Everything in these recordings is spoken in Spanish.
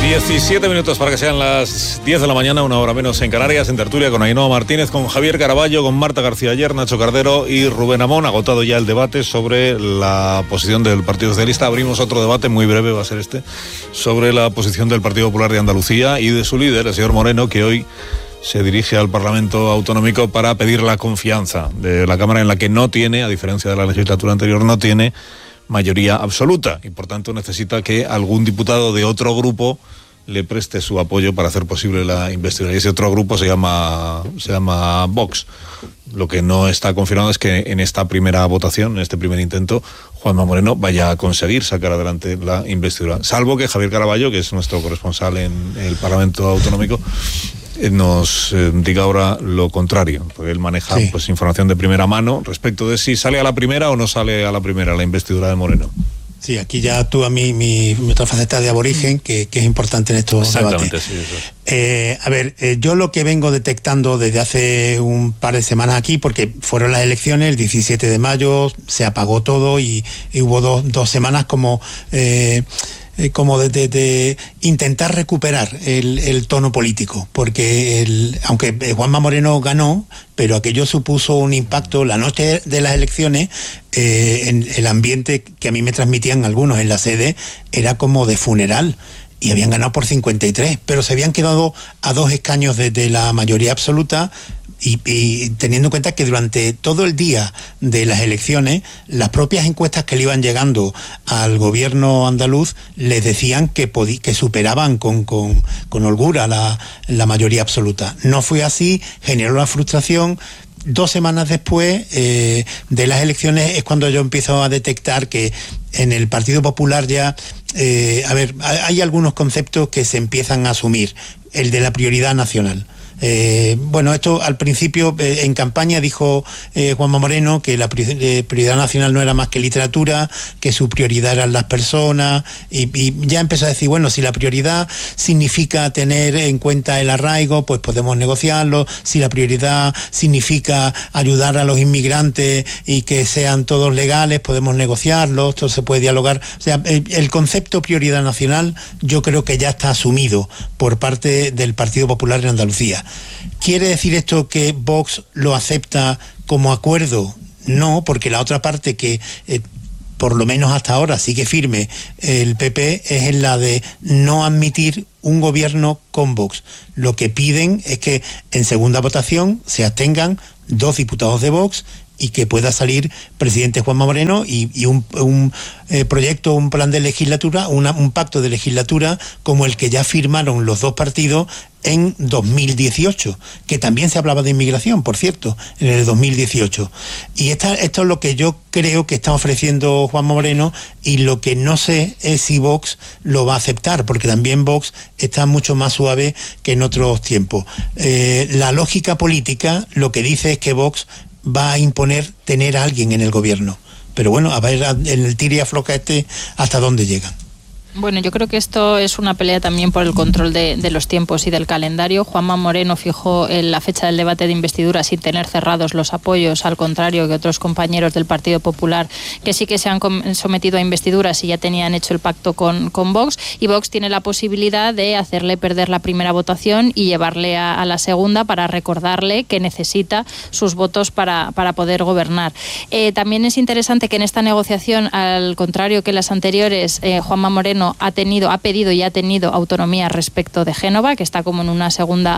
17 minutos para que sean las 10 de la mañana, una hora menos en Canarias, en tertulia con Ainhoa Martínez, con Javier Caraballo, con Marta García Ayer, Nacho Cardero y Rubén Amón. Agotado ya el debate sobre la posición del Partido Socialista. Abrimos otro debate, muy breve va a ser este, sobre la posición del Partido Popular de Andalucía y de su líder, el señor Moreno, que hoy se dirige al Parlamento Autonómico para pedir la confianza de la Cámara, en la que no tiene, a diferencia de la legislatura anterior, no tiene mayoría absoluta y por tanto necesita que algún diputado de otro grupo le preste su apoyo para hacer posible la investidura. Y ese otro grupo se llama Vox. Lo que no está confirmado es que en esta primera votación, en este primer intento, Juanma Moreno vaya a conseguir sacar adelante la investidura. Salvo que Javier Caraballo, que es nuestro corresponsal en el Parlamento Autonómico, nos diga ahora lo contrario, porque él maneja pues información de primera mano respecto de si sale a la primera o no sale a la primera la investidura de Moreno. Sí, aquí ya actúa mi otra faceta de aborigen, que es importante en estos debates. Sí, yo lo que vengo detectando desde hace un par de semanas aquí, porque fueron las elecciones el 17 de mayo, se apagó todo y hubo dos semanas como de intentar recuperar el tono político, porque aunque Juanma Moreno ganó, pero aquello supuso un impacto la noche de las elecciones. En el ambiente que a mí me transmitían algunos en la sede era como de funeral, y habían ganado por 53, pero se habían quedado a 2 escaños de la mayoría absoluta. Y teniendo en cuenta que durante todo el día de las elecciones, las propias encuestas que le iban llegando al gobierno andaluz les decían que superaban con holgura la mayoría absoluta. No fue así, generó la frustración. 2 semanas después de las elecciones es cuando yo empiezo a detectar que en el Partido Popular ya, hay algunos conceptos que se empiezan a asumir. El de la prioridad nacional. Esto al principio en campaña dijo Juanma Moreno que la prioridad nacional no era más que literatura, que su prioridad eran las personas, y ya empezó a decir, bueno, si la prioridad significa tener en cuenta el arraigo, pues podemos negociarlo. Si la prioridad significa ayudar a los inmigrantes y que sean todos legales, podemos negociarlo, esto se puede dialogar. O sea, el concepto prioridad nacional yo creo que ya está asumido por parte del Partido Popular en Andalucía. ¿Quiere decir esto que Vox lo acepta como acuerdo? No, porque la otra parte que por lo menos hasta ahora sigue firme el PP es en la de no admitir un gobierno con Vox. Lo que piden es que en segunda votación se abstengan 2 diputados de Vox y que pueda salir presidente Juanma Moreno y un proyecto, un plan de legislatura, un pacto de legislatura como el que ya firmaron los 2 partidos en 2018, que también se hablaba de inmigración, por cierto, en el 2018. Y esto es lo que yo creo que está ofreciendo Juanma Moreno, y lo que no sé es si Vox lo va a aceptar, porque también Vox está mucho más suave que en otros tiempos. La lógica política lo que dice es que Vox va a imponer tener a alguien en el gobierno. Pero bueno, a ver en el tira y afloja hasta dónde llegan. Bueno, yo creo que esto es una pelea también por el control de los tiempos y del calendario. Juanma Moreno fijó la fecha del debate de investidura sin tener cerrados los apoyos, al contrario que otros compañeros del Partido Popular, que sí que se han sometido a investiduras y ya tenían hecho el pacto con Vox, y Vox tiene la posibilidad de hacerle perder la primera votación y llevarle a la segunda, para recordarle que necesita sus votos para poder gobernar. También es interesante que en esta negociación, al contrario que las anteriores, Juanma Moreno ha pedido y ha tenido autonomía respecto de Génova, que está como en una segunda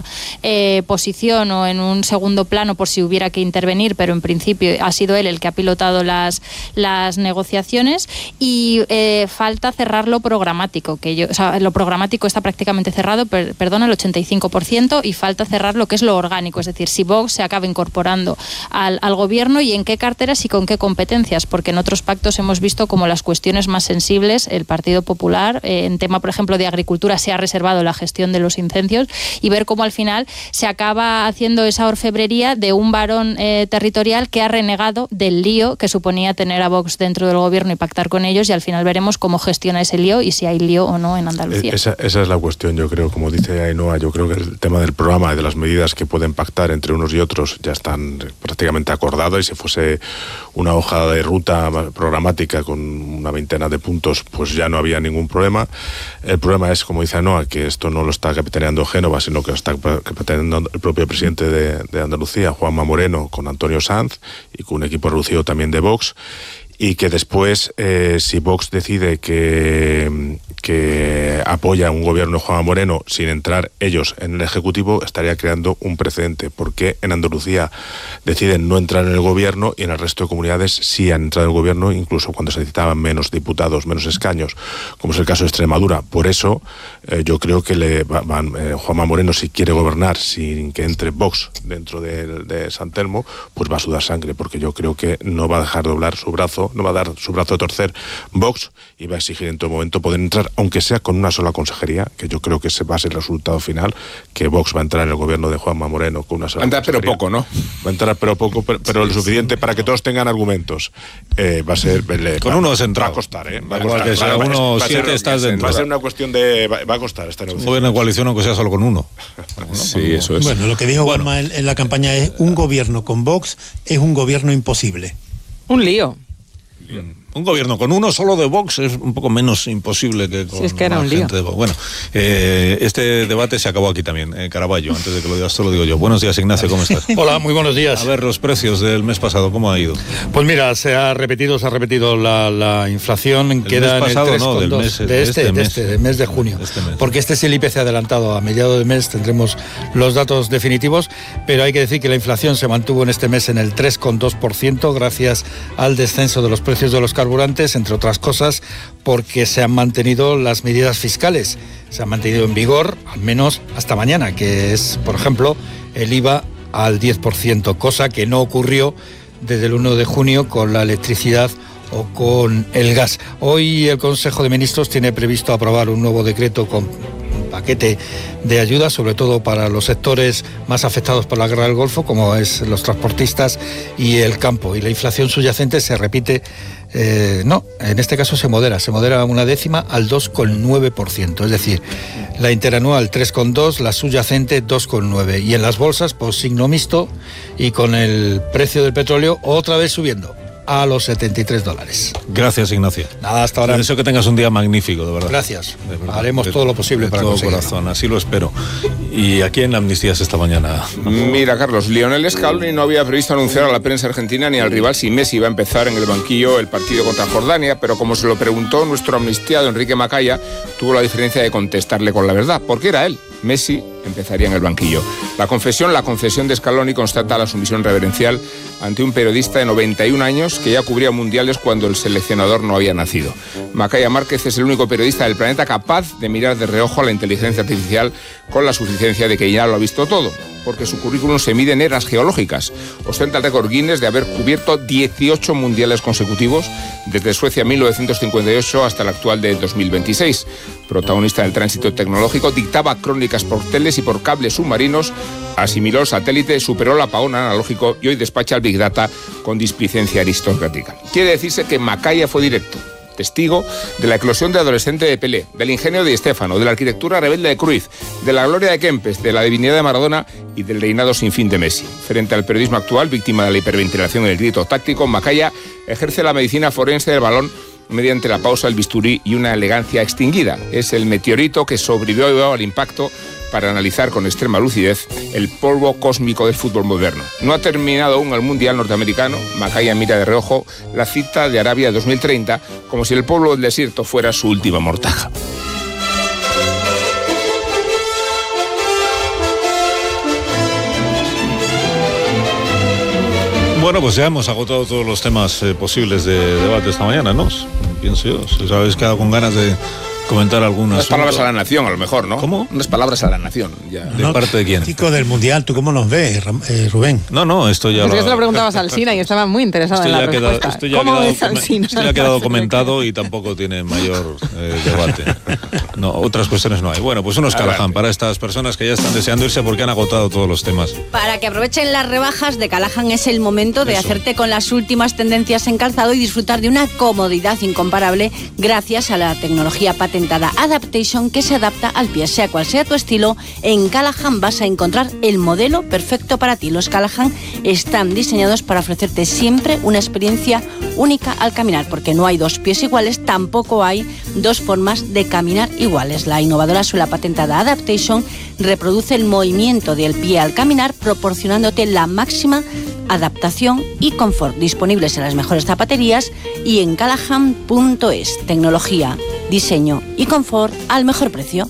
posición o en un segundo plano por si hubiera que intervenir, pero en principio ha sido él el que ha pilotado las negociaciones, y falta cerrar lo programático, lo programático está prácticamente cerrado, el 85%, y falta cerrar lo que es lo orgánico, es decir, si Vox se acaba incorporando al gobierno y en qué carteras y con qué competencias, porque en otros pactos hemos visto como las cuestiones más sensibles, el Partido Popular, en tema, por ejemplo, de agricultura, se ha reservado la gestión de los incendios, y ver cómo al final se acaba haciendo esa orfebrería de un varón territorial que ha renegado del lío que suponía tener a Vox dentro del gobierno y pactar con ellos, y al final veremos cómo gestiona ese lío y si hay lío o no en Andalucía. Esa es la cuestión, yo creo, como dice Ainhoa, yo creo que el tema del programa y de las medidas que pueden pactar entre unos y otros ya están prácticamente acordadas, y si fuese una hoja de ruta programática con una veintena de puntos, pues ya no había ningún ningún problema. El problema es, como dice Ainhoa, que esto no lo está capitaneando Génova, sino que lo está capitaneando el propio presidente de Andalucía, Juanma Moreno, con Antonio Sanz y con un equipo reducido también de Vox. Y que después, si Vox decide que apoya un gobierno de Juanma Moreno sin entrar ellos en el Ejecutivo, estaría creando un precedente, porque en Andalucía deciden no entrar en el gobierno y en el resto de comunidades sí han entrado en el gobierno, incluso cuando se necesitaban menos diputados, menos escaños, como es el caso de Extremadura. Por eso yo creo que Juanma Moreno, si quiere gobernar sin que entre Vox dentro de San Telmo, pues va a sudar sangre, porque yo creo que no va a dejar doblar su brazo, no va a dar su brazo a torcer Vox, y va a exigir en todo momento poder entrar, aunque sea con una sola consejería, que yo creo que ese va a ser el resultado final, que Vox va a entrar en el gobierno de Juanma Moreno con una sola consejería. Pero poco, ¿no? Va a entrar pero poco, pero lo suficiente para que todos tengan argumentos. Va a ser... Con uno es Va entrado. a costar, ¿eh? Va a costar. Que sea uno 7 estás dentro. Va a ser una cuestión de... Va a costar esta negociación. Un gobierno de coalición, aunque sea solo con uno. Sí, eso es. Bueno, lo que dijo Juanma en la campaña es: un gobierno con Vox es un gobierno imposible. Un lío. Un gobierno con uno solo de Vox es un poco menos imposible que con es que era más un lío. gente de Vox. Bueno, este debate se acabó aquí también. Caraballo, antes de que lo digas tú, lo digo yo. Buenos días, Ignacio, ¿cómo estás? Hola, muy buenos días. A ver, los precios del mes pasado, ¿cómo ha ido? Pues mira, se ha repetido la inflación, queda mes pasado, en el 3,2. no, del mes, del mes de junio. Porque este es el IPC adelantado. A mediados de mes tendremos los datos definitivos, pero hay que decir que la inflación se mantuvo en este mes en el 3,2% gracias al descenso de los precios de los carburantes, entre otras cosas, porque se han mantenido las medidas fiscales. Se han mantenido en vigor, al menos hasta mañana, que es, por ejemplo, el IVA al 10%, cosa que no ocurrió desde el 1 de junio con la electricidad o con el gas. Hoy el Consejo de Ministros tiene previsto aprobar un nuevo decreto con un paquete de ayudas, sobre todo para los sectores más afectados por la guerra del Golfo, como es los transportistas y el campo. Y la inflación subyacente se repite, en este caso se modera una décima al 2,9%, es decir, la interanual 3,2, la subyacente 2,9, y en las bolsas pues signo mixto, y con el precio del petróleo otra vez subiendo a los $73. Gracias, Ignacio. Nada, hasta ahora. Te deseo que tengas un día magnífico, de verdad. Gracias. De verdad. Haremos todo lo posible para conseguirlo. De todo corazón, así lo espero. ¿Y a quién amnistías esta mañana? Mira, Carlos, Lionel Scaloni no había previsto anunciar a la prensa argentina ni al rival si Messi iba a empezar en el banquillo el partido contra Jordania, pero como se lo preguntó nuestro amnistiado Enrique Macaya, tuvo la diferencia de contestarle con la verdad, porque era él. Messi empezaría en el banquillo. La concesión de Scaloni constata la sumisión reverencial ante un periodista de 91 años que ya cubría mundiales cuando el seleccionador no había nacido. Macaya Márquez es el único periodista del planeta capaz de mirar de reojo a la inteligencia artificial con la suficiencia de que ya lo ha visto todo, porque su currículum se mide en eras geológicas. Ostenta el récord Guinness de haber cubierto 18 mundiales consecutivos, desde Suecia 1958 hasta el actual de 2026. Protagonista del tránsito tecnológico, dictaba crónicas por teles y por cables submarinos, asimiló el satélite, superó el apagón analógico y hoy despacha el Big Data con displicencia aristocrática. Quiere decirse que Macaya fue directo, testigo de la eclosión de adolescente de Pelé, del ingenio de Stéfano, de la arquitectura rebelde de Cruyff, de la gloria de Kempes, de la divinidad de Maradona y del reinado sin fin de Messi. Frente al periodismo actual, víctima de la hiperventilación y el grito táctico, Macaya ejerce la medicina forense del balón mediante la pausa del bisturí y una elegancia extinguida. Es el meteorito que sobrevivió al impacto para analizar con extrema lucidez el polvo cósmico del fútbol moderno. No ha terminado aún el Mundial norteamericano. Macaya mira de reojo la cita de Arabia 2030 como si el pueblo del desierto fuera su última mortaja. Bueno, pues ya hemos agotado todos los temas posibles de debate esta mañana, ¿no? Pienso yo. Si os habéis quedado con ganas de comentar algunas. Unas palabras a la nación, a lo mejor, ¿no? ¿Cómo? Unas palabras a la nación. Ya. ¿De parte de quién? Chico del Mundial, ¿tú cómo nos ves, Rubén? No, esto ya Pues yo se lo preguntaba a Alsina y estaba muy interesado en la respuesta. ¿Cómo ves Alsina? Esto ya ha quedado comentado y tampoco tiene mayor debate. No, otras cuestiones no hay. Bueno, pues unos Callahan para estas personas que ya están deseando irse porque han agotado todos los temas. Para que aprovechen las rebajas de Callahan es el momento de hacerte con las últimas tendencias en calzado y disfrutar de una comodidad incomparable gracias a la tecnología patentada Adaptation que se adapta al pie. Sea cual sea tu estilo, en Callahan vas a encontrar el modelo perfecto para ti. Los Callahan están diseñados para ofrecerte siempre una experiencia única al caminar, porque no hay dos pies iguales, tampoco hay dos formas de caminar iguales. La innovadora suela patentada Adaptation reproduce el movimiento del pie al caminar, proporcionándote la máxima adaptación y confort, disponibles en las mejores zapaterías y en Callahan.es. Tecnología, diseño y confort al mejor precio.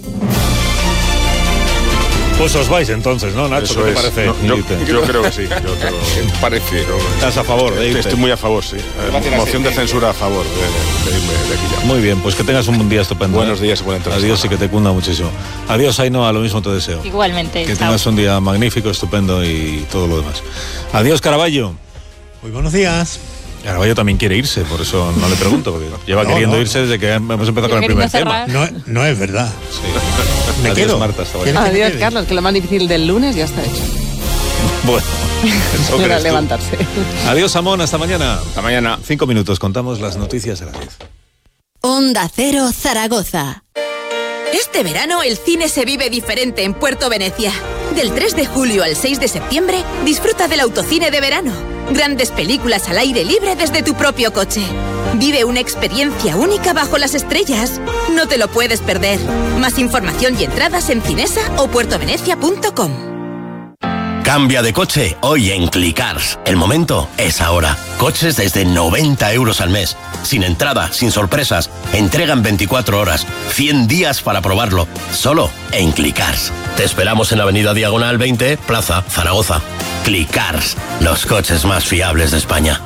Pues os vais entonces, ¿no, Nacho? Eso ¿Qué te es. parece? Yo creo que sí. Parece. ¿Estás a favor de irte? Estoy muy a favor, sí. Moción de censura a favor de irme de aquí ya. Muy bien, pues que tengas un buen día estupendo. Buenos días, buena entrada. Adiós y que te cunda muchísimo. Adiós, Ainhoa, lo mismo te deseo. Igualmente. Que tengas un día magnífico, estupendo y todo lo demás. Adiós, Caraballo. Muy buenos días. Caraballo también quiere irse, por eso no le pregunto, porque lleva queriendo irse desde que hemos empezado con el primer tema. No es verdad. Sí. Me Adiós, quedo. Marta, hasta mañana. Adiós, Carlos, que lo más difícil del lunes ya está hecho. Bueno, eso Era crees tú. levantarse. Adiós, Amón, hasta mañana. Hasta mañana. 5 minutos, contamos las noticias a la vez. Onda Cero, Zaragoza. Este verano el cine se vive diferente en Puerto Venecia. Del 3 de julio al 6 de septiembre, disfruta del autocine de verano. Grandes películas al aire libre desde tu propio coche. Vive una experiencia única bajo las estrellas. No te lo puedes perder. Más información y entradas en Cinesa o puertovenecia.com. Cambia de coche hoy en Clicars. El momento es ahora. Coches desde 90 euros al mes. Sin entrada, sin sorpresas. Entrega en 24 horas. 100 días para probarlo. Solo en Clicars. Te esperamos en Avenida Diagonal 20, Plaza Zaragoza. Clicars. Los coches más fiables de España.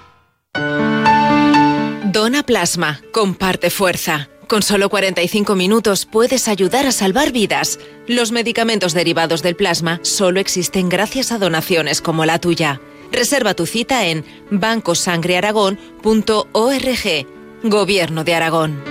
Dona plasma. Comparte fuerza. Con solo 45 minutos puedes ayudar a salvar vidas. Los medicamentos derivados del plasma solo existen gracias a donaciones como la tuya. Reserva tu cita en bancosangrearagón.org. Gobierno de Aragón.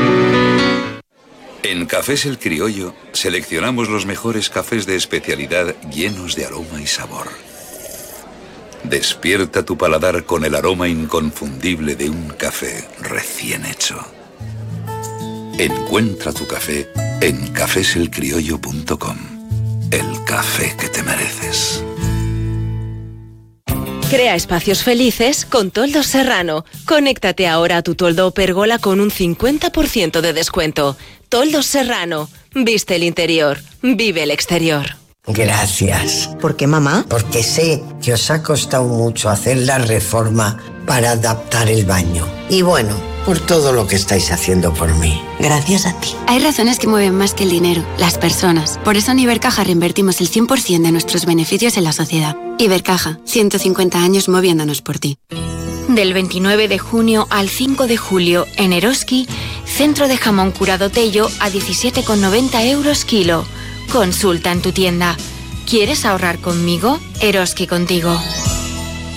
En Cafés El Criollo seleccionamos los mejores cafés de especialidad llenos de aroma y sabor. Despierta tu paladar con el aroma inconfundible de un café recién hecho. Encuentra tu café en cafeselcriollo.com. El café que te mereces. Crea espacios felices con Toldos Serrano. Conéctate ahora a tu toldo o pérgola con un 50% de descuento. Toldos Serrano. Viste el interior, vive el exterior. Gracias. ¿Por qué, mamá? Porque sé que os ha costado mucho hacer la reforma para adaptar el baño. Y bueno, por todo lo que estáis haciendo por mí. Gracias a ti. Hay razones que mueven más que el dinero, las personas. Por eso en Ibercaja reinvertimos el 100% de nuestros beneficios en la sociedad. Ibercaja, 150 años moviéndonos por ti. Del 29 de junio al 5 de julio, en Eroski, centro de jamón curado Tello a 17,90 euros kilo. Consulta en tu tienda. ¿Quieres ahorrar conmigo? Eroski contigo.